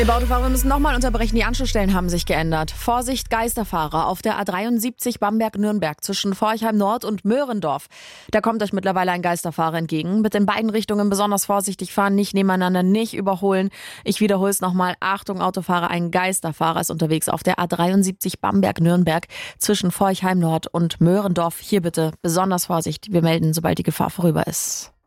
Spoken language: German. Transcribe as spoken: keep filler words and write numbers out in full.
Liebe Autofahrer, wir müssen nochmal unterbrechen. Die Anschlussstellen haben sich geändert. Vorsicht, Geisterfahrer auf der A dreiundsiebzig Bamberg-Nürnberg zwischen Forchheim Nord und Möhrendorf. Da kommt euch mittlerweile ein Geisterfahrer entgegen. Mit in beiden Richtungen besonders vorsichtig fahren, nicht nebeneinander, nicht überholen. Ich wiederhole es nochmal. Achtung, Autofahrer, ein Geisterfahrer ist unterwegs auf der A dreiundsiebzig Bamberg-Nürnberg zwischen Forchheim Nord und Möhrendorf. Hier bitte besonders Vorsicht. Wir melden, sobald die Gefahr vorüber ist.